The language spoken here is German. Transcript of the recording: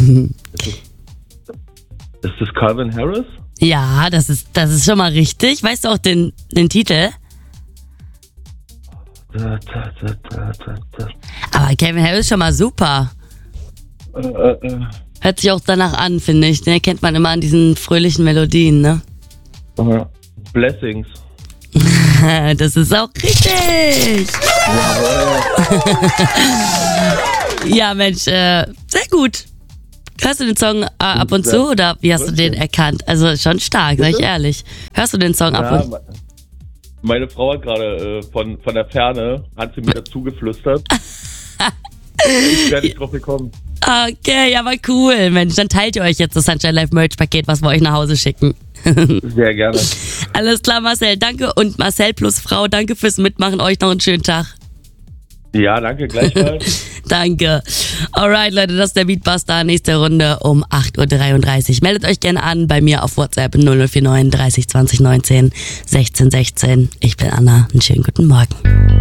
Ist das Calvin Harris? Ja, das ist schon mal richtig. Weißt du auch den Titel? Aber Calvin Harris ist schon mal super. Hört sich auch danach an, finde ich. Den erkennt man immer an diesen fröhlichen Melodien, ne? Blessings. Das ist auch richtig. Ja, Mensch, sehr gut. Hörst du den Song ab und zu oder wie hast du den erkannt? Also schon stark, sag ich ehrlich. Hörst du den Song ab und zu? Meine Frau hat gerade von der Ferne, hat sie mir dazu geflüstert. Ich werde nicht drauf gekommen. Okay, aber cool, Mensch. Dann teilt ihr euch jetzt das Sunshine Live Merch Paket, was wir euch nach Hause schicken. Sehr gerne. Alles klar, Marcel, danke. Und Marcel plus Frau, danke fürs Mitmachen. Euch noch einen schönen Tag. Ja, danke, gleichfalls. Danke. Alright, Leute, das ist der Beatbuster. Nächste Runde um 8.33 Uhr. Meldet euch gerne an bei mir auf WhatsApp 0049 30 20 19 16 16. Ich bin Anna. Einen schönen guten Morgen.